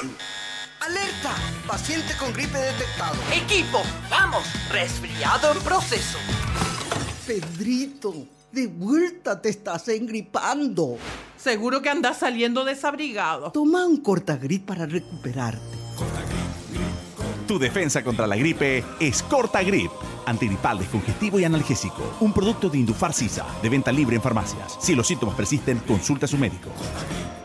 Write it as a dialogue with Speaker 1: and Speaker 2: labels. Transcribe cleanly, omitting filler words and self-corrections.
Speaker 1: ¡Alerta! Paciente con gripe detectado.
Speaker 2: Equipo, vamos. Resfriado en proceso.
Speaker 1: Pedrito, de vuelta te estás engripando.
Speaker 3: Seguro que andas saliendo desabrigado.
Speaker 1: Toma un Cortagrip para recuperarte.
Speaker 4: Tu defensa contra la gripe es Cortagrip. Antigripal, descongestivo y analgésico. Un producto de Indufar Sisa, de venta libre en farmacias. Si los síntomas persisten, consulta a su médico.